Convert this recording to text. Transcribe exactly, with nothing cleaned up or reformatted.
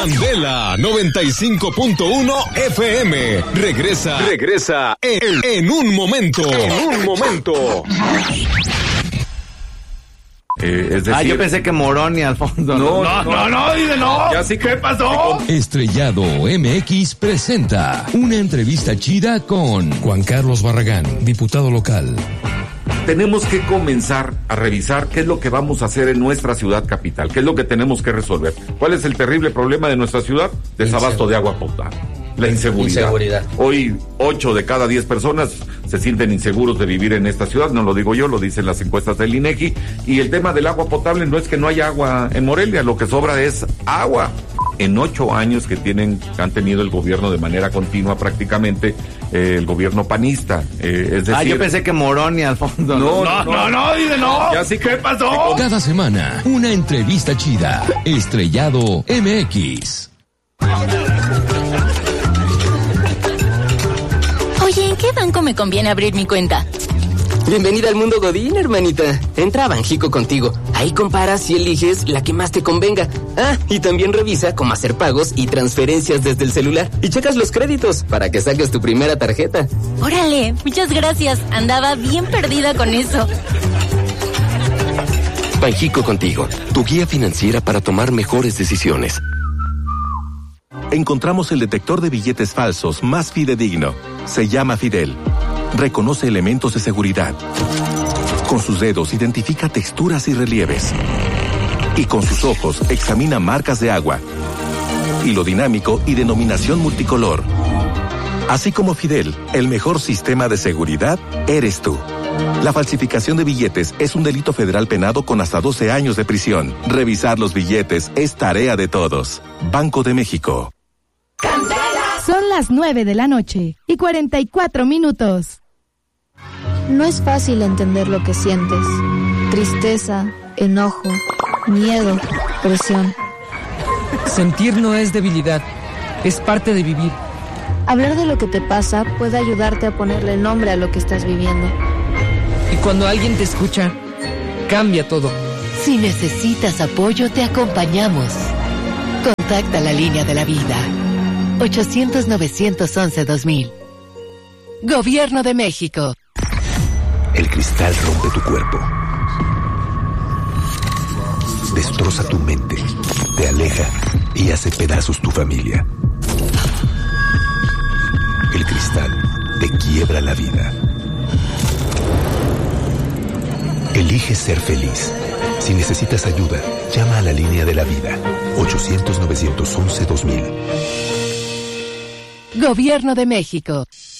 Candela noventa y cinco punto uno F M. Regresa, regresa en, en un momento. En un momento. Eh, es decir, ah, yo pensé que Morón y Alfonso. No, no, no, no, no, dice no. Ya sí, ¿Qué pasó? Estrellado M X presenta una entrevista chida con Juan Carlos Barragán, diputado local. Tenemos que comenzar a revisar qué es lo que vamos a hacer en nuestra ciudad capital, qué es lo que tenemos que resolver. ¿Cuál es el terrible problema de nuestra ciudad? Desabasto de agua potable. La inseguridad. Inseguridad. Hoy, ocho de cada diez personas se sienten inseguros de vivir en esta ciudad, no lo digo yo, lo dicen las encuestas del INEGI. Y el tema del agua potable no es que no haya agua en Morelia, lo que sobra es agua. En ocho años que tienen, han tenido el gobierno de manera continua prácticamente, eh, el gobierno panista. Eh, es decir, ah, yo pensé que Morón y Alfonso. No, no, no, no, no, no, dice no. Ya sí, ¿qué pasó? Cada semana, una entrevista chida. Estrellado M X. Oye, ¿en qué banco me conviene abrir mi cuenta? Bienvenida al mundo Godín, hermanita. Entra a Banjico contigo. Ahí comparas y eliges la que más te convenga. Ah, y también revisa cómo hacer pagos y transferencias desde el celular. Y checas los créditos para que saques tu primera tarjeta. Órale, muchas gracias. Andaba bien perdida con eso. Banjico contigo, tu guía financiera para tomar mejores decisiones. Encontramos el detector de billetes falsos más fidedigno. Se llama Fidel. Reconoce elementos de seguridad. Con sus dedos identifica texturas y relieves. Y con sus ojos examina marcas de agua, hilo dinámico y denominación multicolor. Así como Fidel, el mejor sistema de seguridad eres tú. La falsificación de billetes es un delito federal penado con hasta doce años de prisión. Revisar los billetes es tarea de todos. Banco de México. Son las nueve de la noche y cuarenta y cuatro minutos. No es fácil entender lo que sientes. Tristeza, enojo, miedo, presión. Sentir no es debilidad, es parte de vivir. Hablar de lo que te pasa puede ayudarte a ponerle nombre a lo que estás viviendo. Y cuando alguien te escucha, cambia todo. Si necesitas apoyo, te acompañamos. Contacta la línea de la vida. ochocientos, novecientos once, dos mil. Gobierno de México. El cristal rompe tu cuerpo. Destroza tu mente. Te aleja y hace pedazos tu familia. El cristal te quiebra la vida. Elige ser feliz. Si necesitas ayuda, llama a la línea de la vida. ochocientos, novecientos once, dos mil. Gobierno de México.